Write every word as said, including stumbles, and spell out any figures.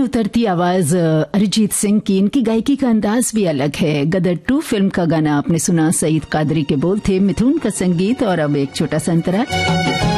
उतरती आवाज अरिजीत सिंह की, इनकी गायकी का अंदाज भी अलग है। गदर टू फिल्म का गाना आपने सुना, सईद कादरी के बोल थे, मिथुन का संगीत। और अब एक छोटा सा अंतराल।